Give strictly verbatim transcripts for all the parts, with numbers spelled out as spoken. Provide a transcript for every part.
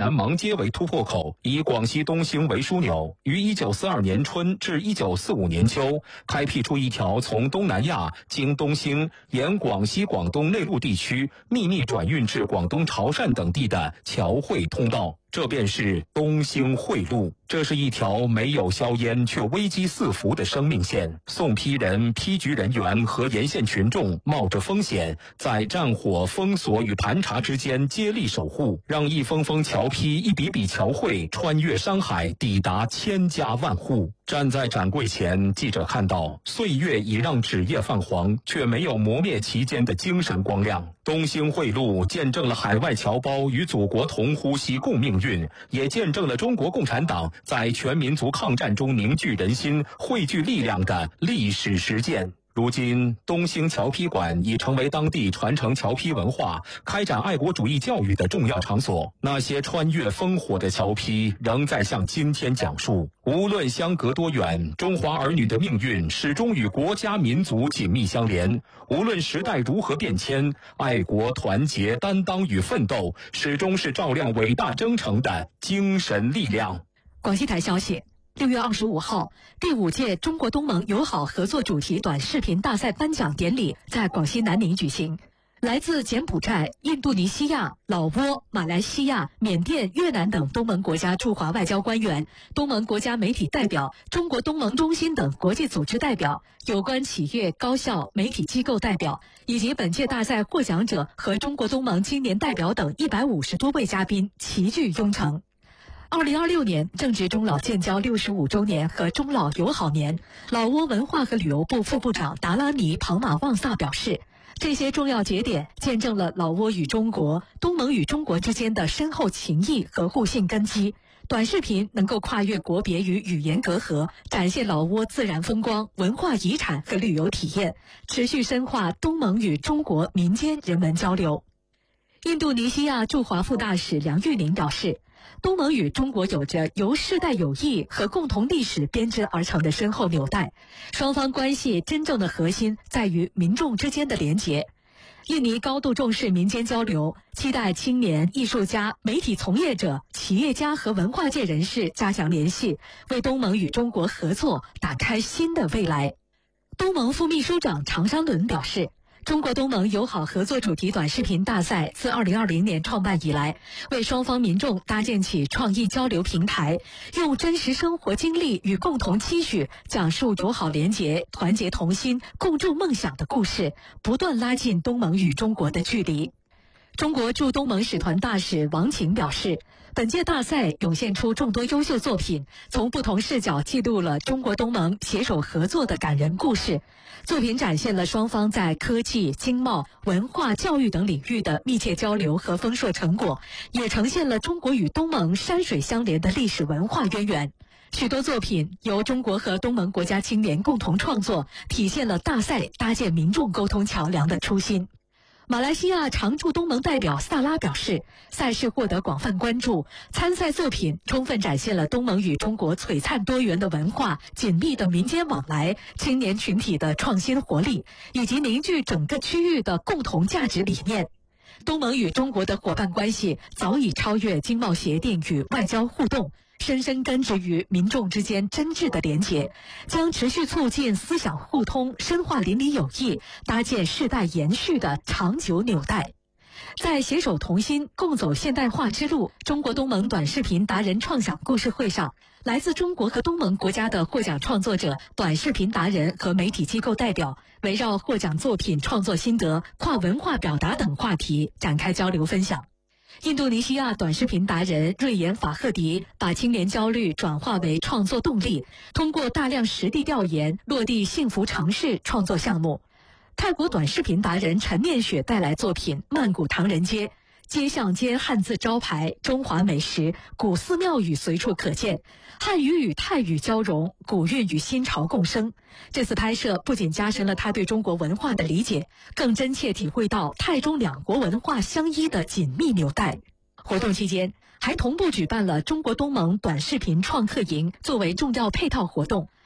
南芒街为突破口，以广西东兴为枢纽，于一九四二年春至一九四五年秋，开辟出一条从东南亚经东兴沿广西、广东内陆地区秘密转运至广东潮汕等地的侨汇通道。这便是东兴汇路，这是一条没有硝烟却危机四伏的生命线。送批人、批局人员和沿线群众冒着风险，在战火、封锁与盘查之间接力守护，让一封封侨批、一笔笔侨汇穿越山海，抵达千家万户。站在展柜前，记者看到岁月已让纸页泛黄，却没有磨灭其间的精神光亮。东兴汇路见证了海外侨胞与祖国同呼吸共命运，也见证了中国共产党在全民族抗战中凝聚人心、汇聚力量的历史实践。如今，东兴侨批馆已成为当地传承侨批文化、开展爱国主义教育的重要场所。那些穿越烽火的侨批仍在向今天讲述，无论相隔多远，中华儿女的命运始终与国家民族紧密相连。无论时代如何变迁，爱国、团结、担当与奋斗，始终是照亮伟大征程的精神力量。 广西台消息。六月二十五号，第五届中国东盟友好合作主题短视频大赛颁奖典礼在广西南宁举行。来自柬埔寨、印度尼西亚、老挝、马来西亚、缅甸、越南等东盟国家驻华外交官员、东盟国家媒体代表、中国东盟中心等国际组织代表、有关企业、高校、媒体机构代表，以及本届大赛获奖者和中国东盟青年代表等一百五十多位嘉宾齐聚雍城。二零二六年正值中老建交六十五周年和中老友好年，老挝文化和旅游部副部长达拉尼庞马旺萨表示，这些重要节点见证了老挝与中国、东盟与中国之间的深厚情谊和互信根基。短视频能够跨越国别与语言隔阂，展现老挝自然风光、文化遗产和旅游体验，持续深化东盟与中国民间人文交流。印度尼西亚驻华副大使梁玉宁表示，东盟与中国有着由世代友谊和共同历史编织而成的深厚纽带，双方关系真正的核心在于民众之间的连结。印尼高度重视民间交流，期待青年、艺术家、媒体从业者、企业家和文化界人士加强联系，为东盟与中国合作打开新的未来。东盟副秘书长常山伦表示，中国东盟友好合作主题短视频大赛自二零二零年创办以来，为双方民众搭建起创意交流平台，用真实生活经历与共同期许，讲述友好联结、团结同心、共筑梦想的故事，不断拉近东盟与中国的距离。中国驻东盟使团大使王晴表示，本届大赛涌现出众多优秀作品，从不同视角记录了中国东盟携手合作的感人故事。作品展现了双方在科技、经贸、文化、教育等领域的密切交流和丰硕成果，也呈现了中国与东盟山水相连的历史文化渊源。许多作品由中国和东盟国家青年共同创作，体现了大赛搭建民众沟通桥梁的初心。马来西亚常驻东盟代表萨拉表示，赛事获得广泛关注，参赛作品充分展现了东盟与中国璀璨多元的文化、紧密的民间往来、青年群体的创新活力，以及凝聚整个区域的共同价值理念。东盟与中国的伙伴关系早已超越经贸协定与外交互动，深深根植于民众之间真挚的连结，将持续促进思想互通，深化邻里友谊，搭建世代延续的长久纽带。在携手同心共走现代化之路中国东盟短视频达人创想故事会上，来自中国和东盟国家的获奖创作者、短视频达人和媒体机构代表围绕获奖作品创作心得、跨文化表达等话题展开交流分享。印度尼西亚短视频达人瑞妍法赫迪把青年焦虑转化为创作动力，通过大量实地调研落地幸福城市创作项目。泰国短视频达人陈念雪带来作品《曼谷唐人街》，街巷间汉字招牌、中华美食、古寺庙宇随处可见，汉语与泰语交融，古韵与新潮共生。这次拍摄不仅加深了他对中国文化的理解，更真切体会到泰中两国文化相依的紧密纽带。活动期间还同步举办了中国东盟短视频创客营作为重要配套活动，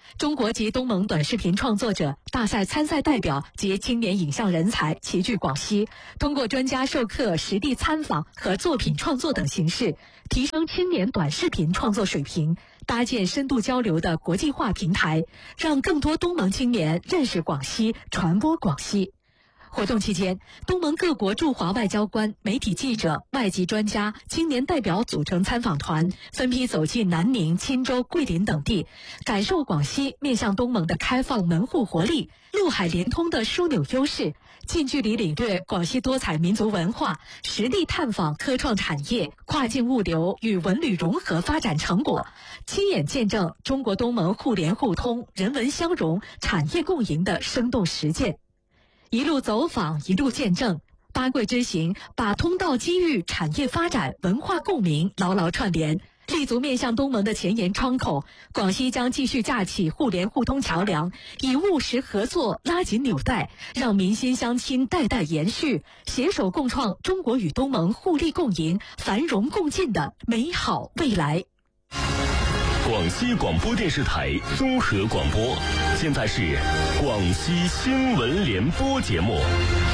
中国及东盟短视频创作者、大赛参赛代表及青年影像人才齐聚广西，通过专家授课、实地参访和作品创作等形式，提升青年短视频创作水平，搭建深度交流的国际化平台，让更多东盟青年认识广西、传播广西。活动期间，东盟各国驻华外交官、媒体记者、外籍专家、青年代表组成参访团，分批走进南宁、钦州、桂林等地，感受广西面向东盟的开放门户活力、陆海连通的枢纽优势，近距离领略广西多彩民族文化，实地探访科创产业、跨境物流与文旅融合发展成果，亲眼见证中国东盟互联互通、人文相融、产业共赢的生动实践。一路走访，一路见证，八桂之行把通道机遇、产业发展、文化共鸣牢牢串联，立足面向东盟的前沿窗口。广西将继续架起互联互通桥梁，以务实合作拉紧纽带，让民心相亲代代延续，携手共创中国与东盟互利共赢、繁荣共进的美好未来。 广西广播电视台综合广播，现在是广西新闻联播节目。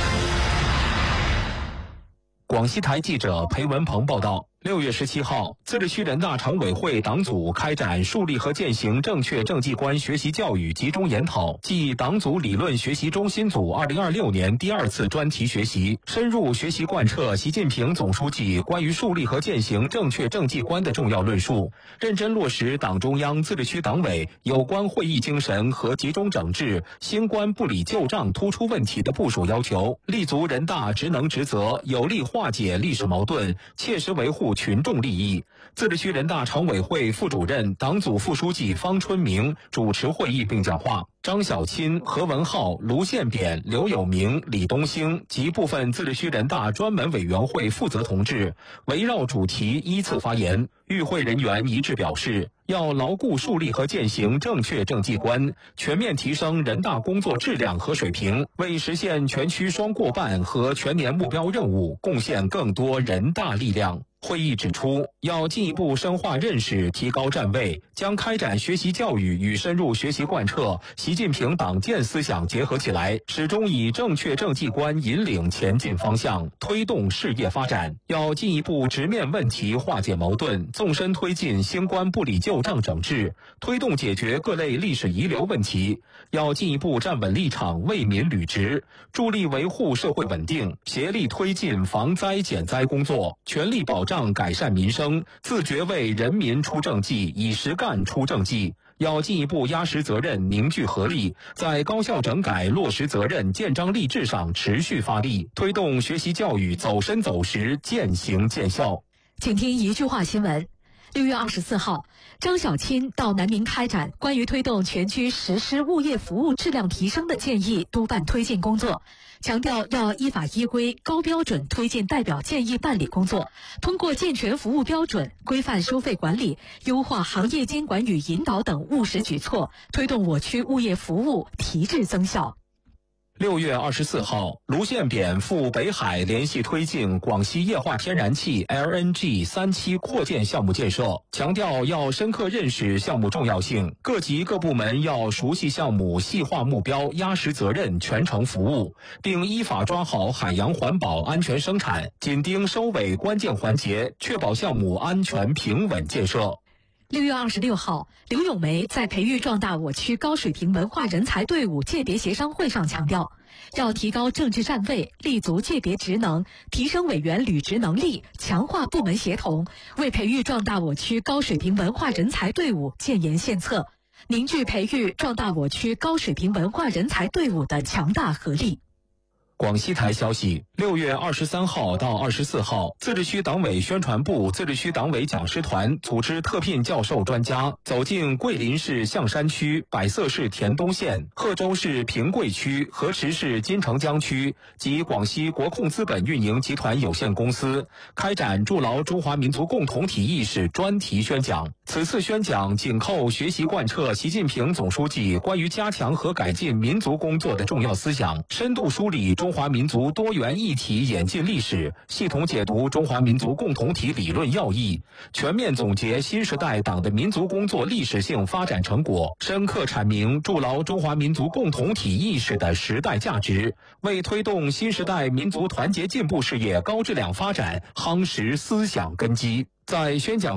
广西台记者裴文鹏报道。六月十七号，自治区人大常委会党组开展树立和践行正确政绩观学习教育集中研讨暨党组理论学习中心组二零二六年第二次专题学习，深入学习贯彻习近平总书记关于树立和践行正确政绩观的重要论述，认真落实党中央、自治区党委有关会议精神和集中整治新冠不理旧账突出问题的部署要求，立足人大职能职责，有力化解历史矛盾，切实维护群众利益。自治区人大常委会副主任、党组副书记方春明主持会议并讲话。张小钦、何文浩、卢宪扁、刘有明、李东兴及部分自治区人大专门委员会负责同志围绕主题依次发言。与会人员一致表示，要牢固树立和践行正确政绩观，全面提升人大工作质量和水平，为实现全区双过半和全年目标任务贡献更多人大力量。会议指出，要进一步深化认识，提高站位，将开展学习教育与深入学习贯彻习近平党建思想结合起来，始终以正确政绩观引领前进方向，推动事业发展。要进一步直面问题，化解矛盾，纵深推进新冠不理旧账整治，推动解决各类历史遗留问题。要进一步站稳立场，为民履职，助力维护社会稳定，协力推进防灾减灾工作，全力保障改善民生，自觉为人民出政绩，以实干出政绩。要进一步压实责任，凝聚合力，在高效整改、落实责任、建章立制上持续发力，推动学习教育走深走实、渐行渐效。 请听一句话新闻。六月二十四号，张小钦到南宁开展关于推动全区实施物业服务质量提升的建议督办推进工作，强调要依法依规、高标准推进代表建议办理工作，通过健全服务标准、规范收费管理、优化行业监管与引导等务实举措，推动我区物业服务提质增效。 六月二十四号，卢宪扁赴北海联系推进广西液化天然气 L N G 三期扩建项目建设，强调要深刻认识项目重要性，各级各部门要熟悉项目，细化目标，压实责任，全程服务，并依法抓好海洋环保安全生产，紧盯收尾关键环节，确保项目安全平稳建设。 六月二十六号，刘咏梅在培育壮大我区高水平文化人才队伍界别协商会上强调，要提高政治站位，立足界别职能，提升委员履职能力，强化部门协同，为培育壮大我区高水平文化人才队伍建言献策，凝聚培育壮大我区高水平文化人才队伍的强大合力。 广西台消息，六月二十三号到二十四号，自治区党委宣传部、自治区党委讲师团组织特聘教授专家走进桂林市象山区、百色市田东县、贺州市平贵区、河池市金城江区及广西国控资本运营集团有限公司，开展筑牢中华民族共同体意识专题宣讲。 此次宣讲紧扣学习贯彻习近平总书记关于加强和改进民族工作的重要思想，深度梳理中华民族多元一体演进历史，系统解读中华民族共同体理论要义，全面总结新时代党的民族工作历史性发展成果，深刻阐明筑牢中华民族共同体意识的时代价值，为推动新时代民族团结进步事业高质量发展夯实思想根基。在宣讲